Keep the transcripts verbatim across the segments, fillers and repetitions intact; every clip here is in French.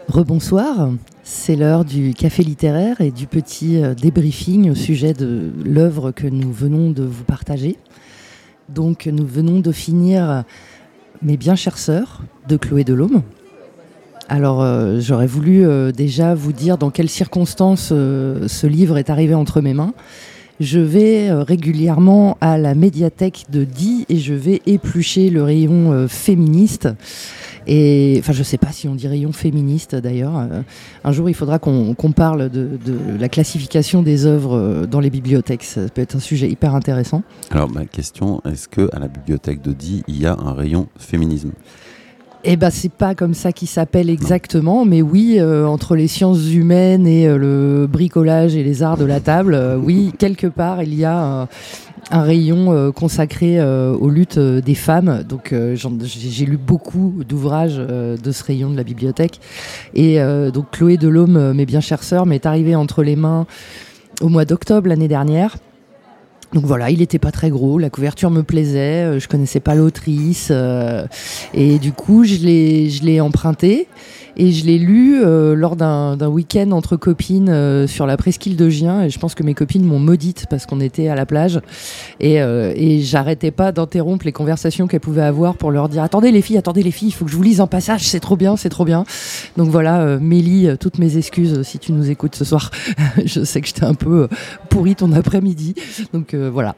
Rebonsoir, c'est l'heure du café littéraire et du petit débriefing au sujet de l'œuvre que nous venons de vous partager. Donc nous venons de finir Mes bien chères sœurs de Chloé Delhomme. Alors euh, j'aurais voulu euh, déjà vous dire dans quelles circonstances euh, ce livre est arrivé entre mes mains. Je vais euh, régulièrement à la médiathèque de Die et je vais éplucher le rayon euh, féministe. Et enfin, je ne sais pas si on dit rayon féministe d'ailleurs. Euh, un jour, il faudra qu'on, qu'on parle de, de la classification des œuvres dans les bibliothèques. Ça peut être un sujet hyper intéressant. Alors, ma question, est-ce qu'à la bibliothèque de Die, il y a un rayon féminisme ? Eh ben, c'est pas comme ça qu'il s'appelle exactement, mais oui, euh, entre les sciences humaines et euh, le bricolage et les arts de la table, euh, oui, quelque part, il y a un, un rayon euh, consacré euh, aux luttes euh, des femmes. Donc, euh, j'en, j'ai lu beaucoup d'ouvrages euh, de ce rayon de la bibliothèque. Et euh, donc, Chloé Delhomme, Mes bien chères sœurs, m'est arrivée entre les mains au mois d'octobre l'année dernière. Donc voilà, il était pas très gros, la couverture me plaisait, euh, je connaissais pas l'autrice euh, et du coup je l'ai je l'ai emprunté et je l'ai lu euh, lors d'un d'un week-end entre copines euh, sur la presqu'île de Gien et je pense que mes copines m'ont maudite parce qu'on était à la plage et euh, et j'arrêtais pas d'interrompre les conversations qu'elles pouvaient avoir pour leur dire attendez les filles, attendez les filles, il faut que je vous lise un passage, c'est trop bien, c'est trop bien. Donc voilà, euh, Mélie, euh, toutes mes excuses si tu nous écoutes ce soir. Je sais que j'étais un peu euh, pourri ton après-midi. Donc euh, voilà.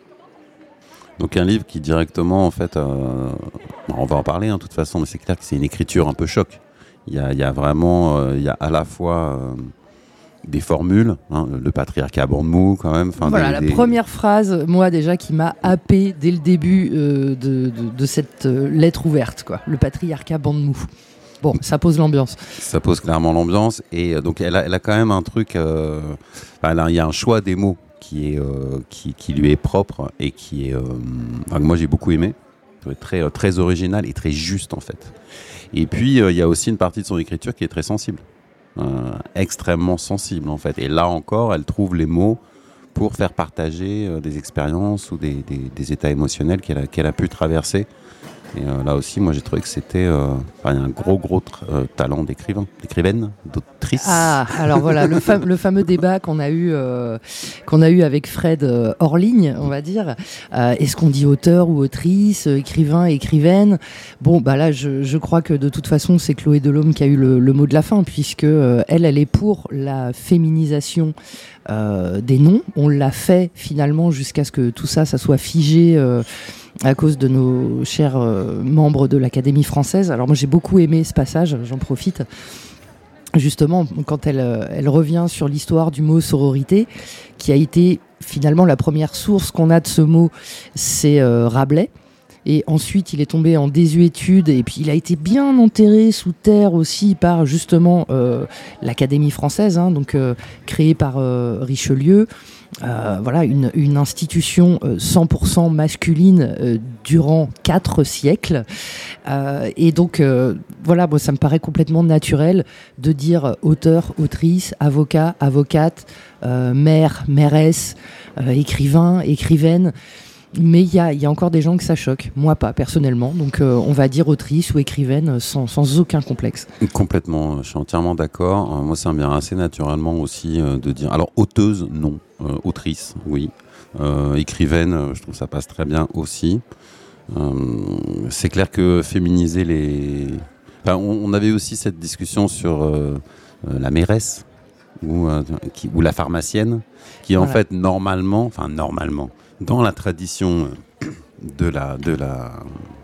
Donc un livre qui directement, en fait, euh, on va en parler hein, de toute façon, mais c'est clair que c'est une écriture un peu choc. Il y a, il y a vraiment, euh, il y a à la fois euh, des formules, hein, le patriarcat à bande mou quand même. Voilà, des, la des... première phrase, moi déjà, qui m'a happé dès le début euh, de, de, de cette euh, lettre ouverte, quoi. Le patriarcat bande mou. Bon, ça pose l'ambiance. Ça pose clairement l'ambiance et euh, donc elle a, elle a quand même un truc, euh, enfin, il y a un choix des mots qui, est, euh, qui, qui lui est propre et qui est, euh, enfin, moi j'ai beaucoup aimé, très, très original et très juste en fait. Et puis il euh, y a aussi une partie de son écriture qui est très sensible, euh, extrêmement sensible en fait. Et là encore, elle trouve les mots pour faire partager euh, des expériences ou des, des, des états émotionnels qu'elle a, qu'elle a pu traverser. Et euh, là aussi, moi j'ai trouvé que c'était euh, un gros gros tr- euh, talent d'écrivain, d'écrivaine, d'autrice. Ah, alors voilà, le, fam- le fameux débat qu'on a eu, euh, qu'on a eu avec Fred euh, hors ligne, on va dire. Euh, est-ce qu'on dit auteur ou autrice, écrivain, écrivaine ? Bon, bah là, je, je crois que de toute façon, c'est Chloé Delhomme qui a eu le, le mot de la fin, puisque euh, elle, elle est pour la féminisation euh, des noms. On l'a fait finalement jusqu'à ce que tout ça, ça soit figé. Euh, à cause de nos chers euh, membres de l'Académie française. Alors moi j'ai beaucoup aimé ce passage, j'en profite. Justement, quand elle, elle revient sur l'histoire du mot sororité, qui a été finalement la première source qu'on a de ce mot, c'est euh, Rabelais. Et ensuite, il est tombé en désuétude et puis il a été bien enterré sous terre aussi par justement euh, l'Académie française, hein, donc euh, créée par euh, Richelieu. Euh, voilà, une, une institution euh, cent pour cent masculine euh, durant quatre siècles. Euh, et donc, euh, voilà, moi, ça me paraît complètement naturel de dire auteur, autrice, avocat, avocate, euh, mère, mairesse, euh, écrivain, écrivaine. Mais il y a, y a encore des gens que ça choque. Moi, pas, personnellement. Donc, euh, on va dire autrice ou écrivaine sans, sans aucun complexe. Complètement. Je suis entièrement d'accord. Euh, moi, ça me vient assez naturellement aussi euh, de dire... Alors, auteuse, non. Euh, autrice, oui. Euh, écrivaine, euh, je trouve que ça passe très bien aussi. Euh, c'est clair que féminiser les... Enfin, on, on avait aussi cette discussion sur euh, euh, la mairesse ou, euh, qui, ou la pharmacienne, qui voilà. En fait, normalement... Enfin, normalement... Dans la tradition de la... De la...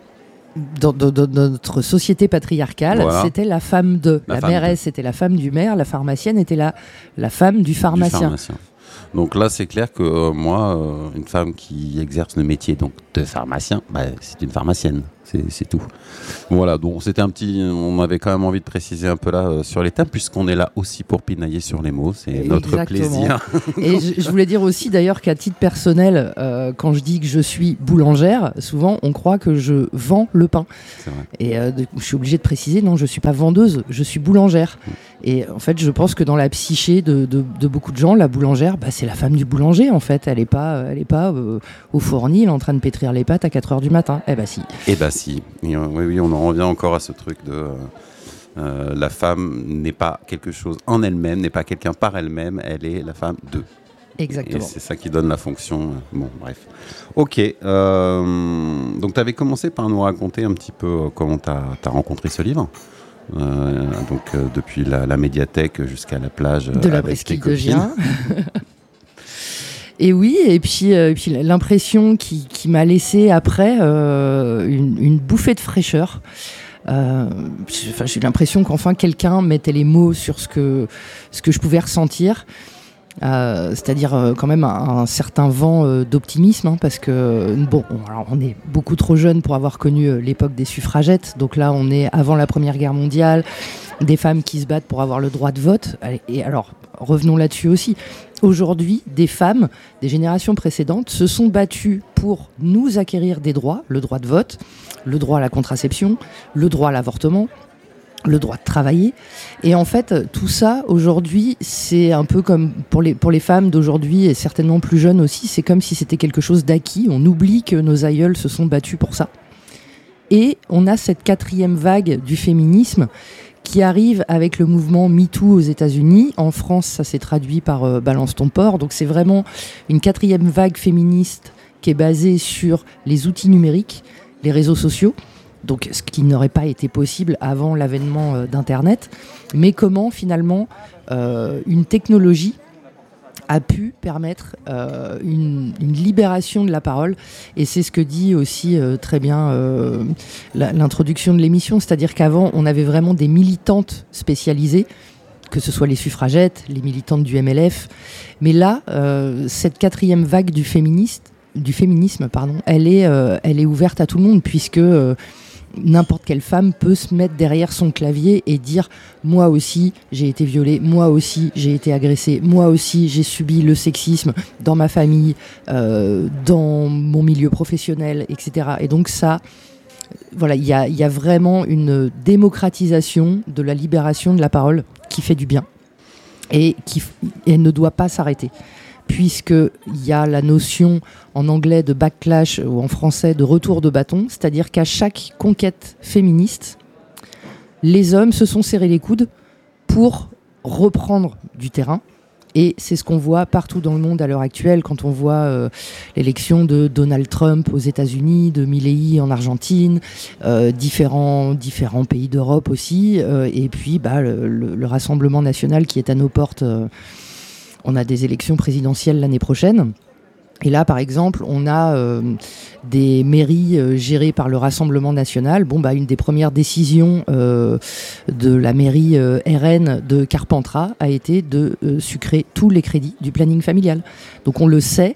Dans, dans, dans notre société patriarcale, voilà. C'était la femme de. La, la mairesse, de. C'était la femme du maire, la pharmacienne était la, la femme du pharmacien. Du pharmacien. Donc là, c'est clair que euh, moi, euh, une femme qui exerce le métier donc, de pharmacien, bah, c'est une pharmacienne, c'est, c'est tout. Voilà, donc c'était un petit... On avait quand même envie de préciser un peu là euh, sur les thèmes, puisqu'on est là aussi pour pinailler sur les mots, c'est Exactement. Notre plaisir. Et je, je voulais dire aussi d'ailleurs qu'à titre personnel, euh, quand je dis que je suis boulangère, souvent on croit que je vends le pain. C'est vrai. Et euh, de, je suis obligée de préciser, non, je ne suis pas vendeuse, je suis boulangère. Mmh. Et en fait, je pense que dans la psyché de, de, de beaucoup de gens, la boulangère, bah, c'est la femme du boulanger en fait. Elle n'est pas, elle est pas euh, au fournil en train de pétrir les pâtes à quatre heures du matin. Eh bah si. Eh bah si. Et, euh, oui, oui, on en revient encore à ce truc de... Euh, Euh, la femme n'est pas quelque chose en elle-même, n'est pas quelqu'un par elle-même, elle est la femme de. Exactement. Et c'est ça qui donne la fonction. Bon, bref. Ok. Euh, donc, tu avais commencé par nous raconter un petit peu comment tu as rencontré ce livre. Euh, donc, euh, depuis la, la médiathèque jusqu'à la plage. De la presqu'île de Gien. Et oui, et puis, euh, et puis l'impression qui, qui m'a laissé après euh, une, une bouffée de fraîcheur. Euh, j'ai, j'ai eu l'impression qu'enfin quelqu'un mettait les mots sur ce que, ce que je pouvais ressentir. Euh, c'est-à-dire euh, quand même un, un certain vent euh, d'optimisme, hein, parce que bon, on, alors on est beaucoup trop jeune pour avoir connu euh, l'époque des suffragettes. Donc là, on est avant la Première Guerre mondiale, des femmes qui se battent pour avoir le droit de vote. Et alors, revenons là-dessus aussi. Aujourd'hui, des femmes des générations précédentes se sont battues pour nous acquérir des droits, le droit de vote, le droit à la contraception, le droit à l'avortement, le droit de travailler. Et en fait, tout ça, aujourd'hui, c'est un peu comme pour les, pour les femmes d'aujourd'hui, et certainement plus jeunes aussi, c'est comme si c'était quelque chose d'acquis. On oublie que nos aïeuls se sont battus pour ça. Et on a cette quatrième vague du féminisme qui arrive avec le mouvement MeToo aux États-Unis. En France, ça s'est traduit par euh, Balance ton porc. Donc c'est vraiment une quatrième vague féministe qui est basée sur les outils numériques, les réseaux sociaux. Donc ce qui n'aurait pas été possible avant l'avènement euh, d'Internet. Mais comment finalement euh, une technologie a pu permettre euh, une, une libération de la parole. Et c'est ce que dit aussi euh, très bien euh, la, l'introduction de l'émission, c'est-à-dire qu'avant, on avait vraiment des militantes spécialisées, que ce soit les suffragettes, les militantes du M L F. Mais là, euh, cette quatrième vague du, féministe, du féminisme, pardon, elle est, euh, elle est ouverte à tout le monde, puisque euh, n'importe quelle femme peut se mettre derrière son clavier et dire « moi aussi j'ai été violée, moi aussi j'ai été agressée, moi aussi j'ai subi le sexisme dans ma famille, euh, dans mon milieu professionnel, et cetera » Et donc ça, voilà, il y a, y a vraiment une démocratisation de la libération de la parole qui fait du bien et qui elle ne doit pas s'arrêter. Puisqu'il y a la notion en anglais de backlash ou en français de retour de bâton, c'est-à-dire qu'à chaque conquête féministe, les hommes se sont serrés les coudes pour reprendre du terrain. Et c'est ce qu'on voit partout dans le monde à l'heure actuelle, quand on voit euh, l'élection de Donald Trump aux États-Unis, de Milei en Argentine, euh, différents, différents pays d'Europe aussi, euh, et puis bah, le, le, le Rassemblement national qui est à nos portes. Euh, On a des élections présidentielles l'année prochaine. Et là, par exemple, on a euh, des mairies euh, gérées par le Rassemblement national. Bon, bah, une des premières décisions euh, de la mairie euh, R N de Carpentras a été de euh, sucrer tous les crédits du planning familial. Donc on le sait,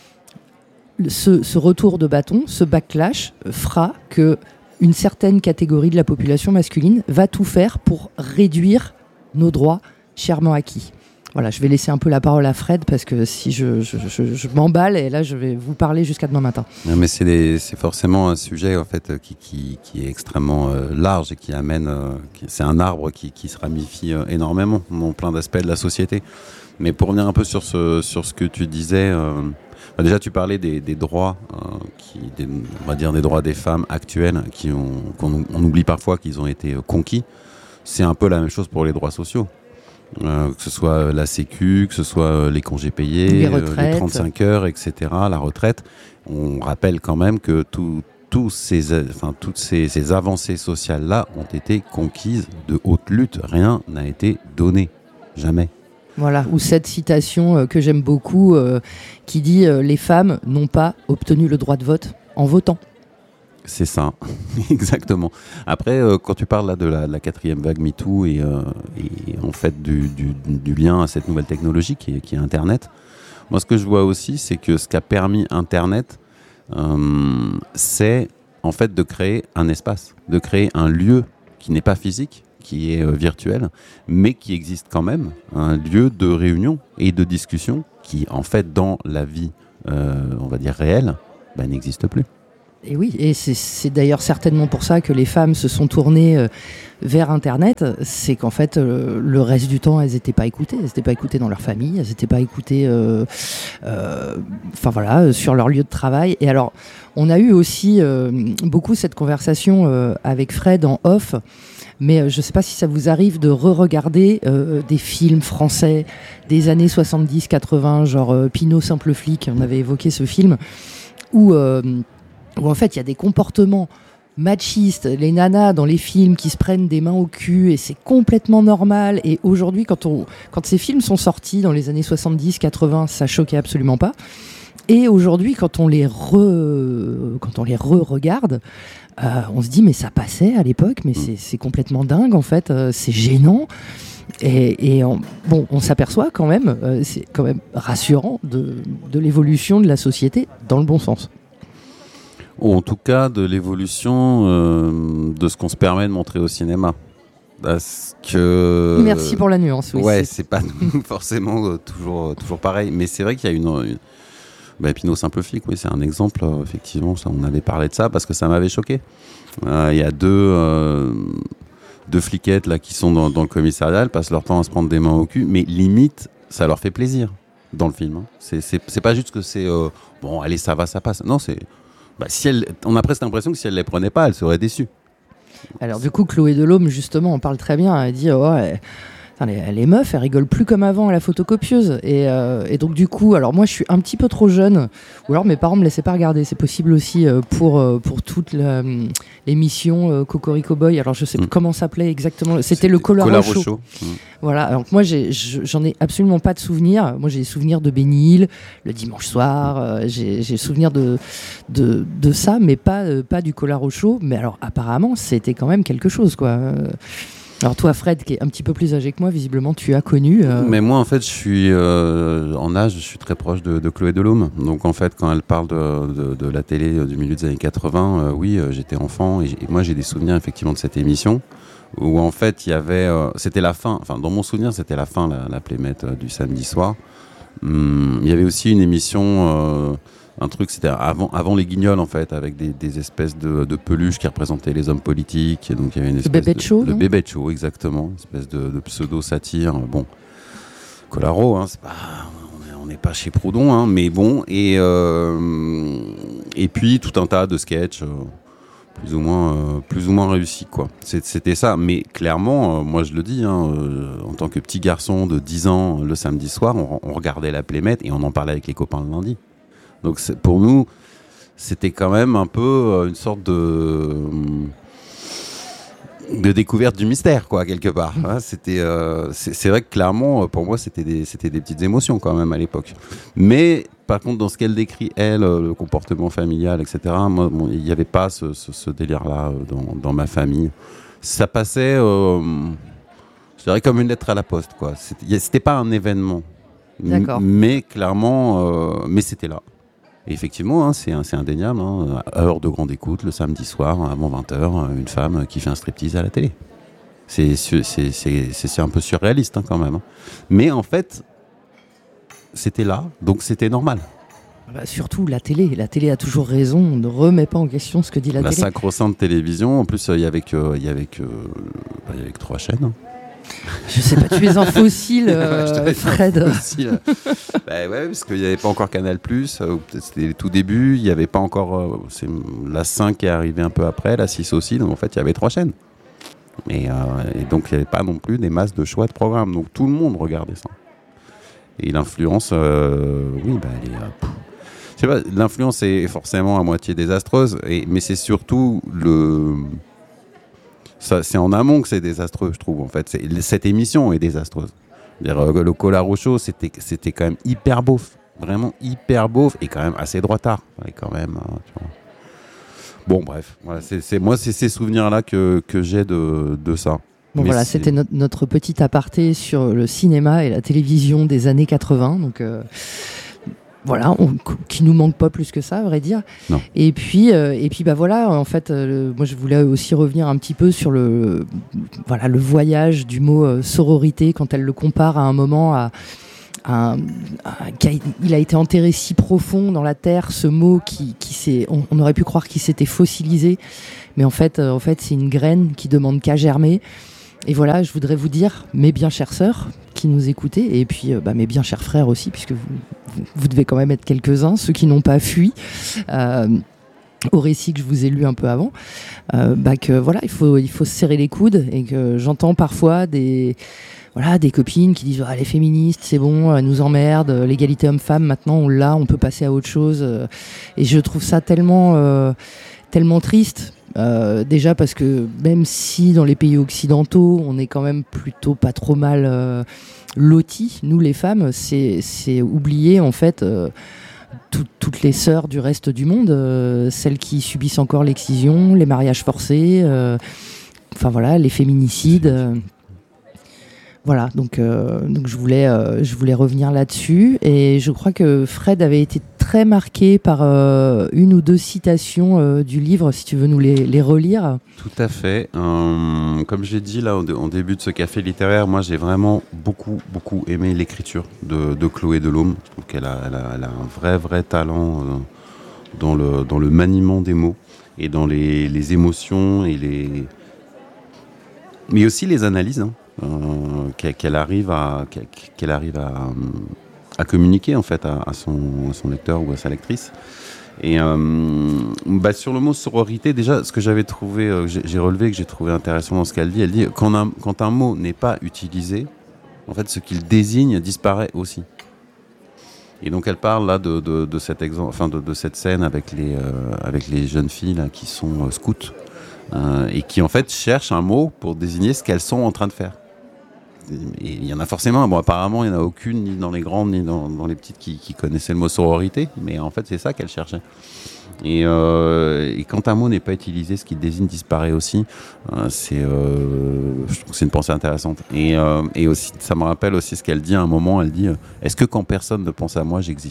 ce, ce retour de bâton, ce backlash fera que une certaine catégorie de la population masculine va tout faire pour réduire nos droits chèrement acquis. Voilà, je vais laisser un peu la parole à Fred parce que si je, je, je, je m'emballe et là je vais vous parler jusqu'à demain matin. Non, mais c'est, des, c'est forcément un sujet en fait qui, qui, qui est extrêmement euh, large et qui amène, euh, qui, c'est un arbre qui, qui se ramifie euh, énormément dans plein d'aspects de la société. Mais pour revenir un peu sur ce, sur ce que tu disais, euh, bah déjà tu parlais des, des droits, euh, qui, des, on va dire des droits des femmes actuelles qui ont, qu'on on oublie parfois qu'ils ont été conquis. C'est un peu la même chose pour les droits sociaux. Euh, que ce soit la sécu, que ce soit les congés payés, les, euh, les trente-cinq heures, et cetera, la retraite. On rappelle quand même que tout, tout ces, enfin, toutes ces, ces avancées sociales-là ont été conquises de haute lutte. Rien n'a été donné. Jamais. Voilà, ou cette citation euh, que j'aime beaucoup euh, qui dit euh, « Les femmes n'ont pas obtenu le droit de vote en votant ». C'est ça, exactement. Après, euh, quand tu parles là de la, la quatrième vague MeToo et, euh, et en fait du, du, du lien à cette nouvelle technologie qui est, qui est Internet, moi ce que je vois aussi, c'est que ce qu'a permis Internet, euh, c'est en fait de créer un espace, de créer un lieu qui n'est pas physique, qui est euh, virtuel, mais qui existe quand même, un lieu de réunion et de discussion qui, en fait, dans la vie, euh, on va dire réelle, bah, n'existe plus. Et oui, et c'est, c'est d'ailleurs certainement pour ça que les femmes se sont tournées euh, vers Internet. C'est qu'en fait, euh, le reste du temps, elles n'étaient pas écoutées. Elles n'étaient pas écoutées dans leur famille, elles n'étaient pas écoutées euh, euh, enfin, voilà, sur leur lieu de travail. Et alors, on a eu aussi euh, beaucoup cette conversation euh, avec Fred en off, mais euh, je ne sais pas si ça vous arrive de re-regarder euh, des films français des années soixante-dix quatre-vingts, genre euh, Pinot Simple Flic, on avait évoqué ce film, où, euh, où en fait il y a des comportements machistes, les nanas dans les films qui se prennent des mains au cul et c'est complètement normal. Et aujourd'hui, quand, on, quand ces films sont sortis dans les années soixante-dix quatre-vingts, ça choquait absolument pas. Et aujourd'hui, quand on les re, quand on les re-regarde, euh, on se dit mais ça passait à l'époque, mais c'est, c'est complètement dingue en fait, euh, c'est gênant. Et, et on, bon, on s'aperçoit quand même, euh, c'est quand même rassurant de, de l'évolution de la société dans le bon sens. Ou en tout cas de l'évolution euh, de ce qu'on se permet de montrer au cinéma. Parce que... Merci pour la nuance. Oui, ouais, c'est, c'est pas forcément euh, toujours, toujours pareil. Mais c'est vrai qu'il y a une... une... Bah, Pinot Simple Flic, oui, c'est un exemple. Euh, effectivement, ça, on avait parlé de ça parce que ça m'avait choqué. Il euh, y a deux... Euh... deux fliquettes là, qui sont dans, dans le commissariat, elles passent leur temps à se prendre des mains au cul, mais limite, ça leur fait plaisir dans le film. Hein. C'est, c'est, c'est pas juste que c'est euh, bon, allez, ça va, ça passe. Non, c'est. Bah, si elle, on a presque l'impression que si elle les prenait pas, elle serait déçue. Alors, du coup, Chloé Delhomme, justement, on parle très bien. Elle dit oh, elle... Enfin, les, les meufs, elles rigolent plus comme avant à la photocopieuse. Et, euh, et donc, du coup, alors moi, je suis un petit peu trop jeune, ou alors mes parents me laissaient pas regarder. C'est possible aussi euh, pour, euh, pour toute la, l'émission euh, Cocorico Boy. Alors, je sais mmh. comment ça s'appelait exactement. C'était, C'était le Colaro Show. Show. Mmh. Voilà. Alors, moi, j'ai, j'en ai absolument pas de souvenirs. Moi, j'ai des souvenirs de Béni Hill, le dimanche soir. Euh, j'ai, j'ai souvenirs de, de, de ça, mais pas, euh, pas du Colaro Show. Mais alors, apparemment, c'était quand même quelque chose, quoi. Euh, Alors toi, Fred, qui est un petit peu plus âgé que moi, visiblement, tu as connu... Euh... Mais moi, en fait, je suis euh, en âge, je suis très proche de, de Chloé Delhomme. Donc, en fait, quand elle parle de, de, de la télé du milieu des années quatre-vingts, euh, oui, euh, j'étais enfant et, et moi, j'ai des souvenirs, effectivement, de cette émission où, en fait, il y avait... Euh, c'était la fin, enfin, dans mon souvenir, c'était la fin, la, la plémette euh, du samedi soir. Hum, il y avait aussi une émission... Euh, un truc, c'était avant, avant les Guignols, en fait, avec des, des espèces de, de peluches qui représentaient les hommes politiques. Et donc, il y avait une espèce le Bébête Show, Le Bébête Show, exactement. Une espèce de, de pseudo-satire. Bon, Colaro, hein, c'est pas, on n'est pas chez Proudhon, hein, mais bon. Et, euh, et puis, tout un tas de sketchs, euh, plus ou moins, euh, plus ou moins réussis, quoi. C'est, c'était ça. Mais clairement, euh, moi, je le dis, hein, euh, en tant que petit garçon de dix ans, le samedi soir, on, on regardait la Plémette et on en parlait avec les copains le lundi. Donc c'est, pour nous, c'était quand même un peu euh, une sorte de, de découverte du mystère, quoi, quelque part. Hein, c'était, euh, c'est, c'est vrai que clairement, pour moi, c'était des, c'était des petites émotions quand même à l'époque. Mais par contre, dans ce qu'elle décrit, elle, le comportement familial, et cetera, moi, bon, il n'y avait pas ce, ce, ce délire-là dans, dans ma famille. Ça passait, euh, je dirais, comme une lettre à la poste, quoi. C'était, c'était pas un événement. D'accord. M- mais clairement, euh, mais c'était là. Et effectivement, hein, c'est, c'est indéniable. Hein, heure de grande écoute, le samedi soir, avant vingt heures, une femme qui fait un striptease à la télé. C'est, c'est, c'est, c'est, c'est un peu surréaliste hein, quand même. Hein. Mais en fait, c'était là, donc c'était normal. Bah surtout la télé. La télé a toujours raison. On ne remet pas en question ce que dit la, la télé. La sacro-sainte télévision. En plus, il euh, y avait que, il y avait que, bah, il y avait que trois chaînes. Hein. Je sais pas, tu es un fossile, euh, Fred. Un fossile. Bah ouais, parce qu'il n'y avait pas encore Canal plus, euh, c'était les tout débuts, il n'y avait pas encore... Euh, c'est la cinq qui est arrivée un peu après, la six aussi, donc en fait il y avait trois chaînes. Et, euh, et donc il n'y avait pas non plus des masses de choix de programmes, donc tout le monde regardait ça. Et l'influence, euh, oui, bah elle est... Euh, je sais pas, l'influence est forcément à moitié désastreuse, et, mais c'est surtout le... Ça, c'est en amont que c'est désastreux, je trouve. En fait, c'est, cette émission est désastreuse. Dire, euh, le Colaro Show, c'était, c'était quand même hyper beauf, vraiment hyper beauf et quand même assez droitard. Ouais, quand même. Hein, tu vois. Bon, bref, voilà, c'est, c'est moi, c'est ces souvenirs-là que que j'ai de de ça. Bon, Mais voilà, c'est... c'était notre, notre petit aparté sur le cinéma et la télévision des années quatre-vingts. Donc. Euh... Voilà, on, qui nous manque pas plus que ça, à vrai dire. Non. Et puis, euh, et puis, bah voilà, en fait, euh, moi je voulais aussi revenir un petit peu sur le, voilà, le voyage du mot euh, sororité quand elle le compare à un moment à, à, à, à il a été enterré si profond dans la terre, ce mot qui, qui s'est, on, on aurait pu croire qu'il s'était fossilisé, mais en fait, euh, en fait, c'est une graine qui demande qu'à germer. Et voilà, je voudrais vous dire, mes bien chères sœurs qui nous écoutez, et puis euh, bah, mes bien chers frères aussi, puisque vous, vous, vous devez quand même être quelques-uns, ceux qui n'ont pas fui. Euh, au récit que je vous ai lu un peu avant, euh, bah que voilà, il faut, il faut se serrer les coudes et que j'entends parfois des, voilà, des copines qui disent ah, les féministes, c'est bon, elles nous emmerdent, l'égalité homme-femme, maintenant on l'a, on peut passer à autre chose. Et je trouve ça tellement, euh, tellement triste. Euh, déjà parce que même si dans les pays occidentaux, on est quand même plutôt pas trop mal euh, lotis, nous les femmes, c'est, c'est oublié en fait. Euh, Tout, toutes les sœurs du reste du monde, euh, celles qui subissent encore l'excision, les mariages forcés, euh, enfin voilà, les féminicides. Euh, voilà, donc, euh, donc je, voulais, euh, je voulais revenir là-dessus. Et je crois que Fred avait été très marqué par euh, une ou deux citations euh, du livre, si tu veux nous les, les relire. Tout à fait. Euh, comme j'ai dit là au, au début de ce café littéraire, moi j'ai vraiment beaucoup, beaucoup aimé l'écriture de, de Chloé Delhomme. Je trouve qu'elle a, elle a, elle a un vrai, vrai talent euh, dans, le, dans le maniement des mots et dans les, les émotions et les... mais aussi les analyses. Hein. Euh, qu'elle arrive à qu'elle arrive à, à communiquer en fait à, à, son, à son lecteur ou à sa lectrice. Et euh, bah sur le mot sororité, déjà ce que j'avais trouvé, euh, j'ai, j'ai relevé que j'ai trouvé intéressant dans ce qu'elle dit, elle dit quand un, quand un mot n'est pas utilisé, en fait ce qu'il désigne disparaît aussi. Et donc elle parle là de, de, de cet exemple, enfin de, de cette scène avec les euh, avec les jeunes filles là, qui sont euh, scouts euh, et qui en fait cherchent un mot pour désigner ce qu'elles sont en train de faire. Et il y en a forcément, bon apparemment il n'y en a aucune, ni dans les grandes, ni dans, dans les petites qui, qui connaissaient le mot sororité, mais en fait c'est ça qu'elle cherchait. Et, euh, et quand un mot n'est pas utilisé, ce qui désigne disparaît aussi. Euh, c'est, euh, je trouve que c'est une pensée intéressante. Et, euh, et aussi, ça me rappelle aussi ce qu'elle dit à un moment, elle dit euh, « Est-ce que quand personne ne pense à moi, j'existe ?»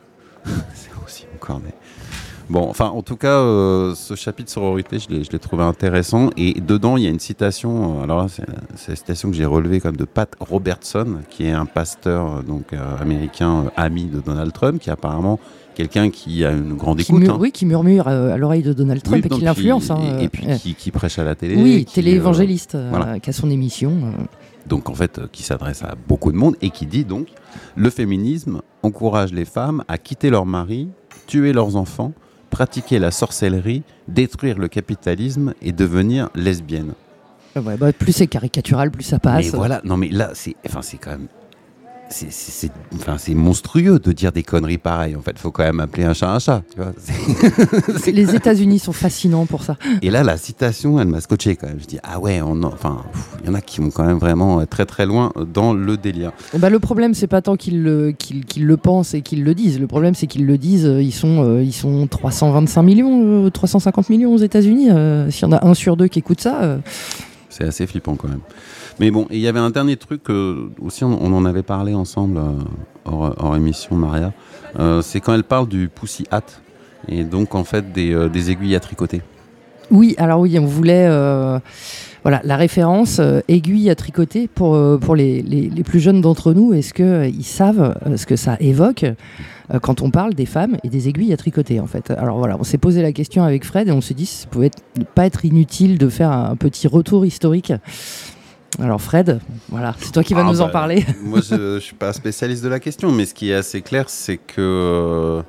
C'est aussi encore des... Bon, enfin, en tout cas, euh, ce chapitre sororité, je l'ai, je l'ai trouvé intéressant. Et dedans, il y a une citation. Alors là, c'est, c'est la citation que j'ai relevée comme de Pat Robertson, qui est un pasteur donc euh, américain, euh, ami de Donald Trump, qui est apparemment quelqu'un qui a une grande qui écoute. Mur- hein. Oui, qui murmure euh, à l'oreille de Donald Trump Oui, et donc qui l'influence. qui, Hein, et, et puis euh, qui, qui prêche à la télé. Oui, qui, télé-évangéliste, euh, euh, voilà. qui a son émission. Euh. Donc en fait, euh, qui s'adresse à beaucoup de monde et qui dit donc le féminisme encourage les femmes à quitter leur mari, tuer leurs enfants, pratiquer la sorcellerie, détruire le capitalisme et devenir lesbienne. Ouais, bah, plus c'est caricatural, plus ça passe. Mais voilà, non mais là, c'est, enfin, c'est quand même... C'est, c'est, c'est, enfin, c'est monstrueux de dire des conneries pareilles. En fait, il faut quand même appeler un chat un chat. Tu vois c'est... Les États-Unis sont fascinants pour ça. Et là, la citation, elle m'a scotché quand même. Je dis ah ouais, on, enfin, il y en a qui vont quand même vraiment très très loin dans le délire. Bah, le problème, c'est pas tant qu'ils le, qu'ils, qu'ils le pensent et qu'ils le disent. Le problème, c'est qu'ils le disent. Ils sont, euh, ils sont trois cent vingt-cinq millions, euh, trois cent cinquante millions aux États-Unis. Euh, s'il y en a un sur deux qui écoute ça. Euh... C'est assez flippant quand même. Mais bon, il y avait un dernier truc, euh, aussi on, on en avait parlé ensemble euh, hors, hors émission, Maria, euh, c'est quand elle parle du pussy hat, et donc en fait des, euh, des aiguilles à tricoter. Oui, alors oui, on voulait... Euh, voilà, la référence euh, aiguille à tricoter pour, euh, pour les, les, les plus jeunes d'entre nous. Est-ce qu'ils euh, savent euh, ce que ça évoque euh, quand on parle des femmes et des aiguilles à tricoter en fait. Alors voilà, on s'est posé la question avec Fred et on s'est dit que ça pouvait être, pas être inutile de faire un petit retour historique. Alors Fred, voilà, c'est toi qui vas ah nous bah, en parler. Moi je ne suis pas spécialiste de la question, mais ce qui est assez clair, c'est que euh,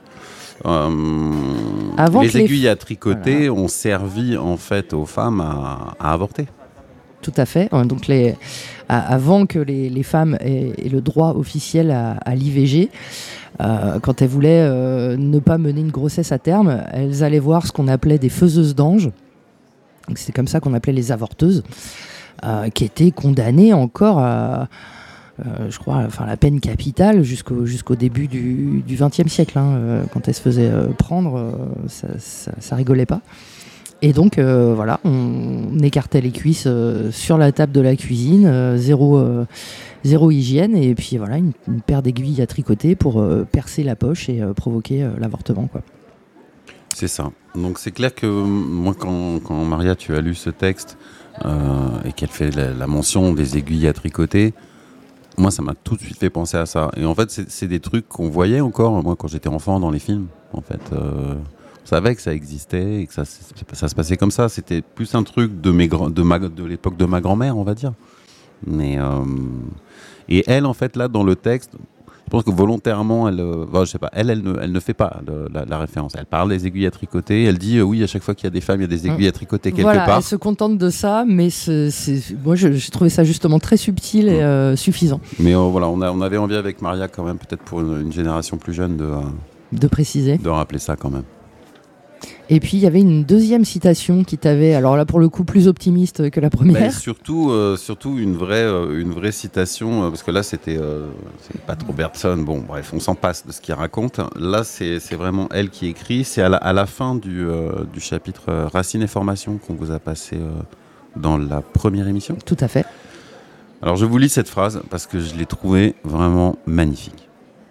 euh, Avant les que les aiguilles f... à tricoter voilà. ont servi en fait aux femmes à, à avorter. Tout à fait. Donc les, avant que les, les femmes aient, aient le droit officiel à, à l'I V G, euh, quand elles voulaient euh, ne pas mener une grossesse à terme, elles allaient voir ce qu'on appelait des faiseuses d'anges. Donc c'est comme ça qu'on appelait les avorteuses, euh, qui étaient condamnées encore à, euh, je crois, enfin la peine capitale jusqu'au jusqu'au début du du vingtième siècle. Hein, euh, quand elles se faisaient euh, prendre, euh, ça, ça, ça rigolait pas. Et donc, euh, voilà, on écartait les cuisses euh, sur la table de la cuisine, euh, zéro, euh, zéro hygiène, et puis voilà, une, une paire d'aiguilles à tricoter pour euh, percer la poche et euh, provoquer euh, l'avortement, quoi. C'est ça. Donc c'est clair que moi, quand, quand Maria, tu as lu ce texte euh, et qu'elle fait la, la mention des aiguilles à tricoter, moi, ça m'a tout de suite fait penser à ça. Et en fait, c'est, c'est des trucs qu'on voyait encore, moi, quand j'étais enfant, dans les films, en fait. Euh, on savait que ça existait et que ça, ça se passait comme ça. C'était plus un truc de, mes, de, ma, de l'époque de ma grand-mère, on va dire. Mais, euh, et elle, en fait, là, dans le texte, pense que volontairement, elle, euh, bon, je sais pas, elle, elle ne, elle ne fait pas le, la, la référence. Elle parle des aiguilles à tricoter. Elle dit euh, oui, à chaque fois qu'il y a des femmes, il y a des aiguilles à tricoter quelque voilà, part. Elle se contente de ça, mais c'est, c'est, moi, je, j'ai trouvé ça justement très subtil et euh, suffisant. Mais euh, voilà, on, a, on avait envie avec Maria quand même, peut-être pour une, une génération plus jeune, de, euh, de préciser, de rappeler ça quand même. Et puis il y avait une deuxième citation qui t'avait, alors là pour le coup plus optimiste que la première. Ben, surtout, euh, surtout une vraie, euh, une vraie citation, euh, parce que là c'était, euh, c'est Pat Robertson. Bon, bref, on s'en passe de ce qu'il raconte. Là, c'est, c'est vraiment elle qui écrit. C'est à la, à la fin du, euh, du chapitre euh, Racines et formation qu'on vous a passé euh, dans la première émission. Tout à fait. Alors je vous lis cette phrase parce que je l'ai trouvée vraiment magnifique.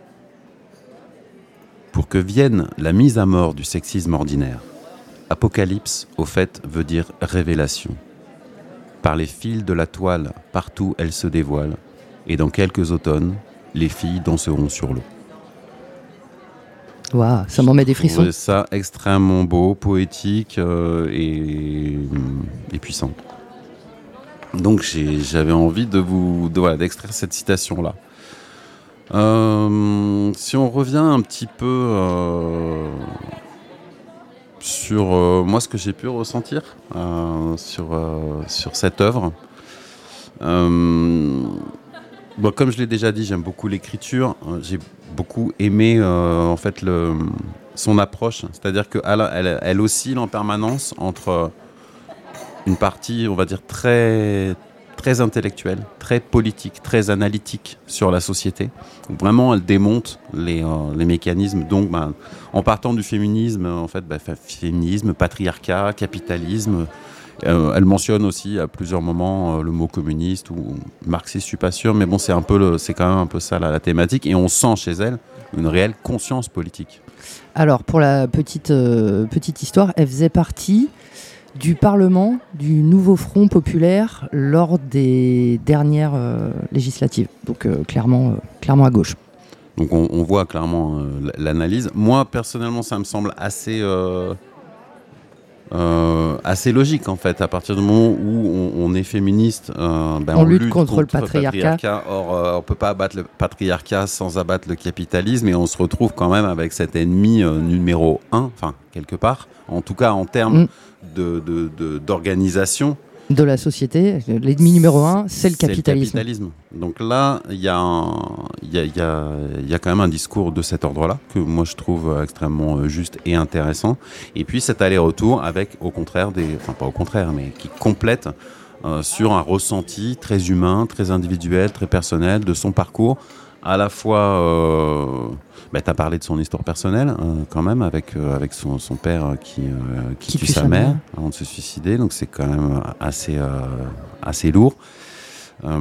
Pour que vienne la mise à mort du sexisme ordinaire, Apocalypse, au fait, veut dire révélation. Par les fils de la toile, partout elle se dévoile, et dans quelques automnes, les filles danseront sur l'eau. Waouh, ça m'en met des frissons. Je trouvais ça extrêmement beau, poétique euh, et, et puissant. Donc j'ai, j'avais envie de vous, de, voilà, d'extraire cette citation-là. Euh, si on revient un petit peu euh, sur euh, moi ce que j'ai pu ressentir euh, sur, euh, sur cette œuvre, euh, bon, comme je l'ai déjà dit, j'aime beaucoup l'écriture. J'ai beaucoup aimé euh, en fait le, son approche, c'est-à-dire qu'elle elle, elle oscille en permanence entre une partie, on va dire, très très intellectuelle, très politique, très analytique sur la société. Vraiment, elle démonte les, euh, les mécanismes. Donc, bah, en partant du féminisme, en fait, bah, féminisme, patriarcat, capitalisme. Euh, elle mentionne aussi à plusieurs moments euh, le mot communiste ou marxiste, je suis pas sûr, mais bon, c'est un peu, le, c'est quand même un peu ça la, la thématique. Et on sent chez elle une réelle conscience politique. Alors, pour la petite euh, petite histoire, elle faisait partie du Parlement du Nouveau Front Populaire lors des dernières euh, législatives. Donc euh, clairement, euh, clairement à gauche. Donc on, on voit clairement euh, l'analyse. Moi, personnellement, ça me semble assez, euh, euh, assez logique, en fait. À partir du moment où on, on est féministe, euh, ben on, on lutte, lutte contre, contre le patriarcat. patriarcat. Or, euh, on ne peut pas abattre le patriarcat sans abattre le capitalisme. Et on se retrouve quand même avec cet ennemi euh, numéro un, enfin, quelque part. En tout cas, en termes... Mm. De, de, de, d'organisation de la société, l'ennemi numéro un, c'est le capitalisme. C'est le capitalisme. Donc là, il y, y, y, y, y a quand même un discours de cet ordre-là que moi je trouve extrêmement juste et intéressant. Et puis cet aller-retour avec, au contraire, des, enfin pas au contraire, mais qui complète euh, sur un ressenti très humain, très individuel, très personnel de son parcours. À la fois, euh, bah, tu as parlé de son histoire personnelle, euh, quand même, avec, euh, avec son, son père qui, euh, qui, qui tue, tue sa, sa mère, mère avant de se suicider. Donc, c'est quand même assez, euh, assez lourd. Euh,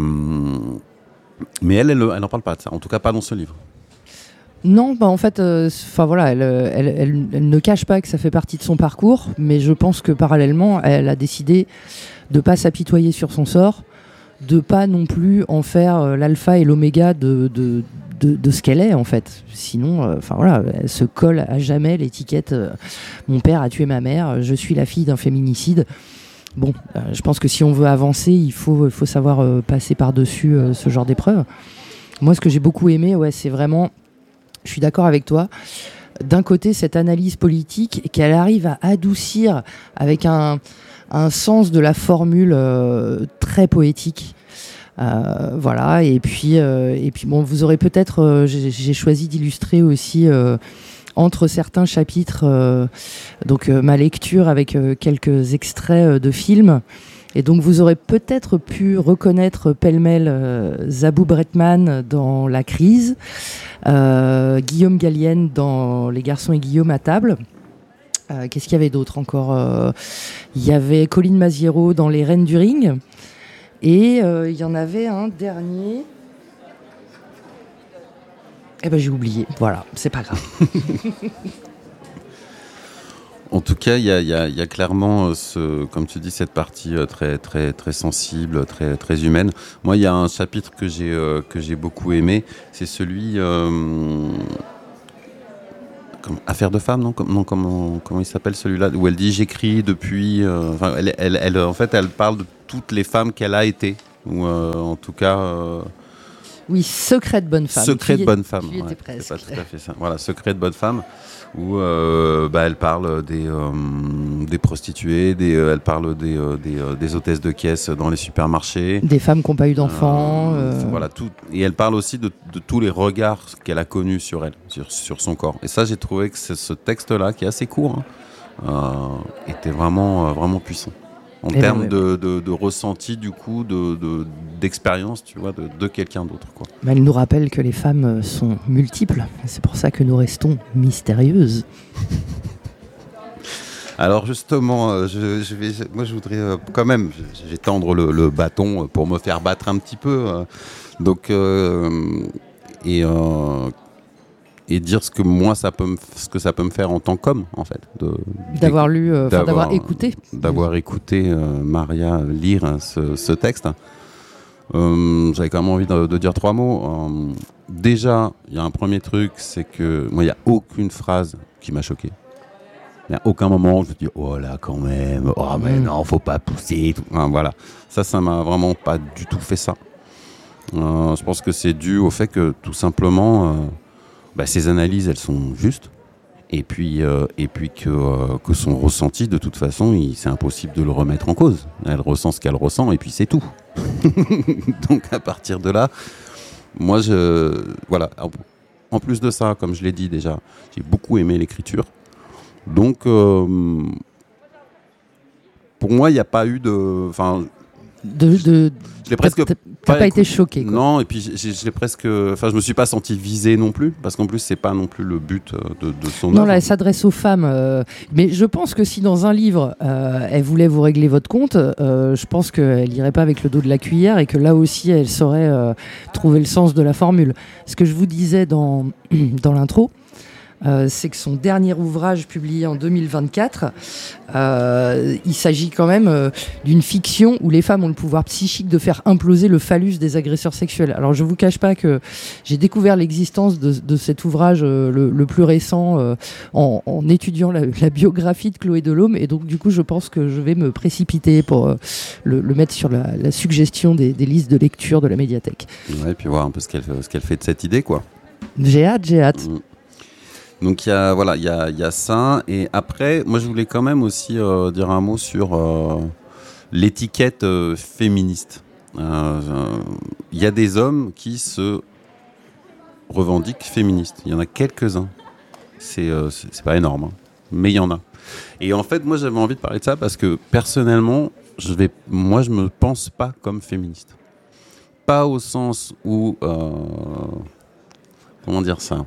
mais elle, elle, elle n'en parle pas de ça, en tout cas pas dans ce livre. Non, bah en fait, euh, voilà, elle, elle, elle, elle ne cache pas que ça fait partie de son parcours, mais je pense que parallèlement, elle a décidé de ne pas s'apitoyer sur son sort, de pas non plus en faire euh, l'alpha et l'oméga de, de, de, de ce qu'elle est en fait. Sinon, enfin euh, voilà, elle se colle à jamais l'étiquette euh, mon père a tué ma mère, je suis la fille d'un féminicide. Bon, euh, je pense que si on veut avancer, il faut, il faut savoir euh, passer par-dessus euh, ce genre d'épreuve. Moi, ce que j'ai beaucoup aimé, ouais, c'est vraiment, je suis d'accord avec toi, d'un côté cette analyse politique qu'elle arrive à adoucir avec un un sens de la formule euh, très poétique. Euh, voilà, et puis, euh, et puis bon, vous aurez peut-être, euh, j'ai, j'ai choisi d'illustrer aussi euh, entre certains chapitres, euh, donc euh, ma lecture avec euh, quelques extraits euh, de films. Et donc vous aurez peut-être pu reconnaître pêle-mêle euh, Zabou Bretman dans La Crise, euh, Guillaume Gallienne dans Les garçons et Guillaume à table. Euh, qu'est-ce qu'il y avait d'autre encore ? euh, Il y avait Colline Maziero dans Les Reines du Ring. Et euh, il y en avait un dernier. Eh ben j'ai oublié. Voilà, c'est pas grave. En tout cas, il y, y, y a clairement, ce, comme tu dis, cette partie très, très, très sensible, très, très humaine. Moi, il y a un chapitre que j'ai, euh, que j'ai beaucoup aimé. C'est celui... Euh, Affaire de femme, non, non comment, comment il s'appelle celui-là, où elle dit j'écris depuis. Euh, enfin, elle, elle, elle, en fait, elle parle de toutes les femmes qu'elle a été, ou euh, en tout cas, euh, Oui, Secret de bonne femme. Secret tu de bonne femme. Tu y Ouais, étais presque. c'est pas tout à fait ça. Voilà, Secret de bonne femme, où euh, bah, elle parle des, euh, des prostituées, des, euh, elle parle des, euh, des, euh, des hôtesses de caisse dans les supermarchés. Des femmes qui n'ont pas eu d'enfants. Euh, euh... Voilà, tout. Et elle parle aussi de, de tous les regards qu'elle a connus sur elle, sur, sur son corps. Et ça, j'ai trouvé que c'est ce texte-là, qui est assez court, hein, euh, était vraiment, euh, vraiment puissant. En Eh termes ben, ouais. de, de, de ressenti, du coup, de, de, d'expérience, tu vois, de, de quelqu'un d'autre, quoi. Mais elle nous rappelle que les femmes sont multiples. C'est pour ça que nous restons mystérieuses. Alors justement, euh, je, je vais, je- moi je voudrais euh, quand même, je, je vais tendre le, le bâton pour me faire battre un petit peu. euh. donc, euh, et, euh, et dire ce que moi, ça peut me, ce que ça peut me faire en tant qu'homme, en fait. De, D'avoir lu, euh, enfin, d'avoir- d'avoir écouté. D'avoir écouté euh, Maria lire hein, ce, ce texte. Euh, J'avais quand même envie de, de dire trois mots. Euh, déjà, il y a un premier truc, c'est que moi, il n'y a aucune phrase qui m'a choqué. Il n'y a aucun moment où je me dis oh là quand même, oh mais Mm. non, faut pas pousser. Tout. Enfin, voilà, ça, ça m'a vraiment pas du tout fait ça. Euh, je pense que c'est dû au fait que tout simplement, euh, bah, ses analyses, elles sont justes. Et puis, euh, et puis que, euh, que son ressenti, de toute façon, il, c'est impossible de le remettre en cause. Elle ressent ce qu'elle ressent et puis c'est tout. Donc à partir de là, moi, je, voilà. En, en plus de ça, comme je l'ai dit déjà, j'ai beaucoup aimé l'écriture. Donc, euh, pour moi, il n'y a pas eu de... Enfin, De, de, je l'ai presque t'as t'as pas été choqué, quoi. Non, et puis j'ai- je l'ai presque... Enfin, je me suis pas senti visé non plus, parce qu'en plus, c'est pas non plus le but euh, de, de son Non, œuvre. là, elle s'adresse aux femmes. euh, mais je pense que si dans un livre, euh, elle voulait vous régler votre compte, euh, je pense qu'elle irait pas avec le dos de la cuillère et que là aussi, elle saurait euh, trouver le sens de la formule. Ce que je vous disais dans, dans l'intro, euh, c'est que son dernier ouvrage publié en deux mille vingt-quatre, euh, il s'agit quand même euh, d'une fiction où les femmes ont le pouvoir psychique de faire imploser le phallus des agresseurs sexuels. Alors je vous cache pas que j'ai découvert l'existence de, de cet ouvrage euh, le, le plus récent euh, en, en étudiant la, la biographie de Chloé Delhomme, et donc du coup je pense que je vais me précipiter pour euh, le, le mettre sur la, la suggestion des, des listes de lecture de la médiathèque. Ouais, et puis voir un peu ce qu'elle, ce qu'elle fait de cette idée, quoi. J'ai hâte, j'ai hâte. Mm. Donc il y a voilà, il y a, il y a ça, et après, moi je voulais quand même aussi euh, dire un mot sur euh, l'étiquette euh, féministe. Il euh, euh, y a des hommes qui se revendiquent féministes. Il y en a quelques-uns. C'est euh, c'est, c'est pas énorme, hein, mais il y en a. Et en fait, moi j'avais envie de parler de ça parce que personnellement, je vais, moi je me pense pas comme féministe. Pas au sens où euh, comment dire ça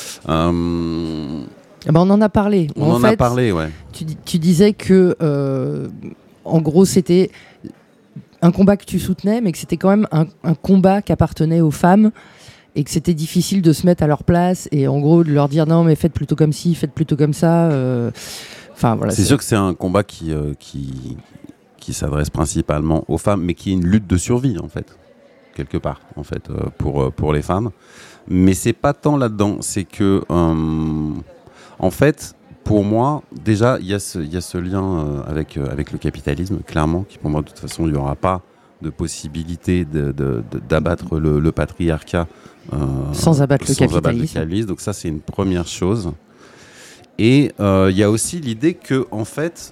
euh, Ah ben, on en a parlé. On en, en a fait, parlé, ouais. Tu, dis- tu disais que, euh, en gros, c'était un combat que tu soutenais, mais que c'était quand même un, un combat qui appartenait aux femmes et que c'était difficile de se mettre à leur place et en gros de leur dire non, mais faites plutôt comme ci, faites plutôt comme ça. euh, Enfin, voilà, c'est, c'est sûr que c'est un combat qui, euh, qui, qui s'adresse principalement aux femmes, mais qui est une lutte de survie, en fait, quelque part, en fait, euh, pour, euh, pour les femmes. Mais c'est pas tant là-dedans, c'est que, euh, en fait, pour moi, déjà, il y a ce, il y a ce lien euh, avec, euh, avec le capitalisme, clairement, qui pour moi, de toute façon, il n'y aura pas de possibilité de, de, de, d'abattre le, le patriarcat euh, sans abattre le sans abattre le capitalisme. capitalisme. Donc ça, c'est une première chose. Et euh, il y a aussi l'idée que, en fait,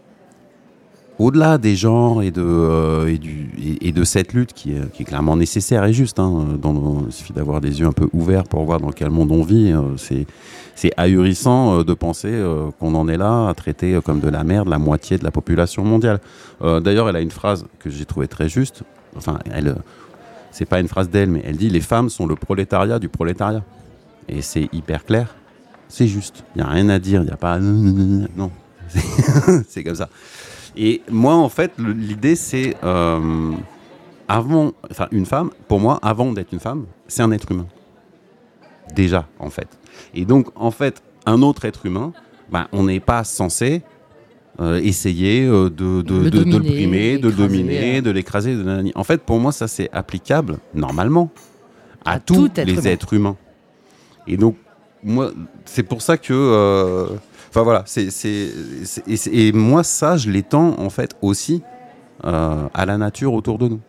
au-delà des genres et de, euh, et, du, et, et de cette lutte qui est, qui est clairement nécessaire et juste, hein, dans le, il suffit d'avoir des yeux un peu ouverts pour voir dans quel monde on vit. Euh, c'est, c'est ahurissant euh, de penser euh, qu'on en est là à traiter euh, comme de la merde la moitié de la population mondiale. Euh, d'ailleurs, elle a une phrase que j'ai trouvée très juste. Enfin, elle, euh, c'est pas une phrase d'elle, mais elle dit « Les femmes sont le prolétariat du prolétariat ». Et c'est hyper clair. C'est juste. Il n'y a rien à dire. Il n'y a pas... Non. C'est comme ça. Et moi, en fait, le, l'idée, c'est... Euh, avant... Enfin, une femme, pour moi, avant d'être une femme, c'est un être humain. Déjà, en fait. Et donc, en fait, un autre être humain, ben, on n'est pas censé euh, essayer euh, de, de, Le de, dominer, de le primer, de le l'écraser, dominer, euh. de l'écraser. De nanani. En fait, pour moi, ça, c'est applicable, normalement, à, À tous tout être les humain. êtres humains. Et donc, moi, c'est pour ça que... Euh, Enfin voilà, c'est, c'est, c'est, et, c'est, et moi ça, je l'étends en fait aussi euh, à la nature autour de nous.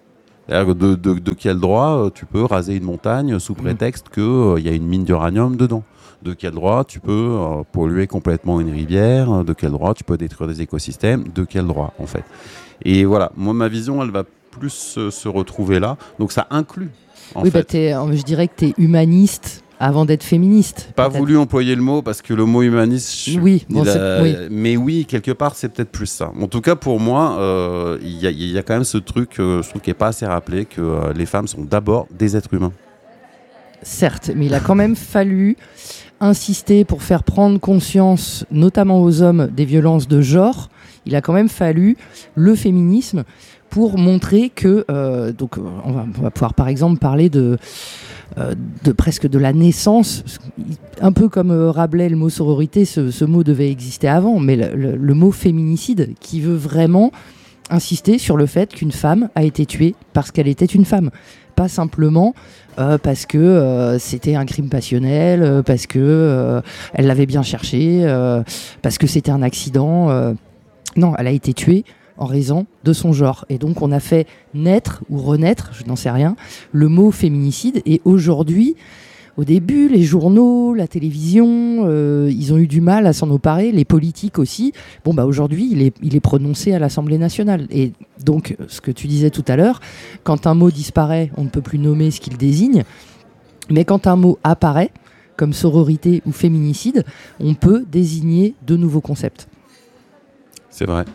De, de, de quel droit tu peux raser une montagne sous prétexte qu'il euh, y a une mine d'uranium dedans? De quel droit tu peux euh, polluer complètement une rivière? De quel droit tu peux détruire des écosystèmes? De quel droit, en fait? Et voilà, moi, ma vision, elle va plus se, se retrouver là. Donc, ça inclut, en oui, fait. Bah t'es, je dirais que tu es humaniste avant d'être féministe. Pas peut-être. voulu employer le mot parce que le mot humaniste, je, oui, bon, a, oui, mais oui, quelque part, c'est peut-être plus ça. En tout cas, pour moi, il euh, y, y a quand même ce truc, euh, je trouve, qui n'est pas assez rappelé, que euh, les femmes sont d'abord des êtres humains. Certes, mais il a quand même fallu insister pour faire prendre conscience, notamment aux hommes, des violences de genre. Il a quand même fallu le féminisme pour montrer que, euh, donc, on va, on va pouvoir par exemple parler de Euh, de presque de la naissance, un peu comme euh, Rabelais, le mot sororité, ce, ce mot devait exister avant, mais le, le, le mot féminicide qui veut vraiment insister sur le fait qu'une femme a été tuée parce qu'elle était une femme, pas simplement euh, parce que euh, c'était un crime passionnel, euh, parce que euh, elle l'avait bien cherché, euh, parce que c'était un accident. Euh, non, elle a été tuée en raison de son genre. Et donc, on a fait naître ou renaître, je n'en sais rien, le mot féminicide. Et aujourd'hui, au début, les journaux, la télévision, euh, ils ont eu du mal à s'en emparer, les politiques aussi. Bon, bah aujourd'hui, il est, il est prononcé à l'Assemblée nationale. Et donc, ce que tu disais tout à l'heure, quand un mot disparaît, on ne peut plus nommer ce qu'il désigne. Mais quand un mot apparaît, comme sororité ou féminicide, on peut désigner de nouveaux concepts. C'est vrai.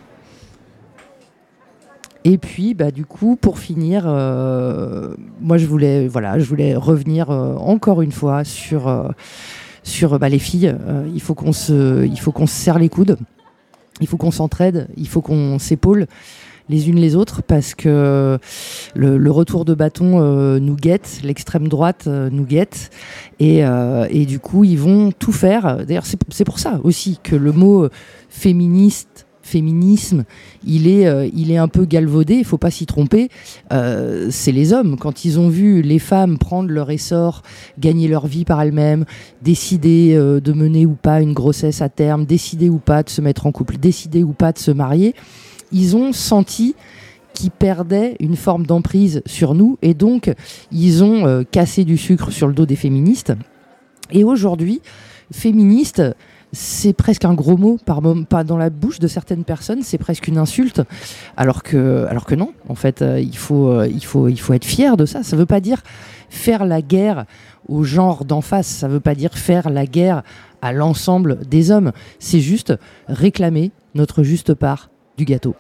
Et puis, bah, du coup, pour finir, euh, moi, je voulais, voilà, je voulais revenir euh, encore une fois sur, euh, sur bah, les filles. Euh, il faut qu'on se, il faut qu'on se serre les coudes, il faut qu'on s'entraide, il faut qu'on s'épaule les unes les autres, parce que le, le retour de bâton euh, nous guette, l'extrême droite euh, nous guette, et, euh, et du coup, ils vont tout faire. D'ailleurs, c'est, c'est pour ça aussi que le mot féministe, féminisme, il est, euh, il est un peu galvaudé, il ne faut pas s'y tromper. Euh, c'est les hommes, quand ils ont vu les femmes prendre leur essor, gagner leur vie par elles-mêmes, décider euh, de mener ou pas une grossesse à terme, décider ou pas de se mettre en couple, décider ou pas de se marier, ils ont senti qu'ils perdaient une forme d'emprise sur nous, et donc ils ont euh, cassé du sucre sur le dos des féministes. Et aujourd'hui, féministe, c'est presque un gros mot, par, pas dans la bouche de certaines personnes, c'est presque une insulte, alors que, alors que non, en fait, euh, il, faut, euh, il, faut, il faut être fier de ça. Ça ne veut pas dire faire la guerre au genre d'en face, ça ne veut pas dire faire la guerre à l'ensemble des hommes, c'est juste réclamer notre juste part du gâteau.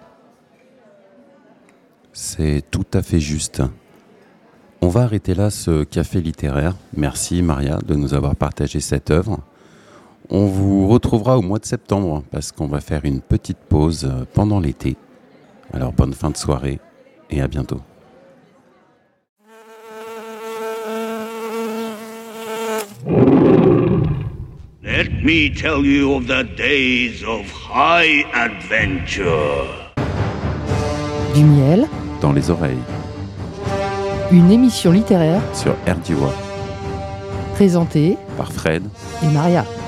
C'est tout à fait juste. On va arrêter là ce café littéraire. Merci Maria de nous avoir partagé cette œuvre. On vous retrouvera au mois de septembre parce qu'on va faire une petite pause pendant l'été. Alors bonne fin de soirée et à bientôt. Let me tell you of the days of high adventure. Du miel dans les oreilles. Une émission littéraire sur R D W A. présentée par Fred et Maria.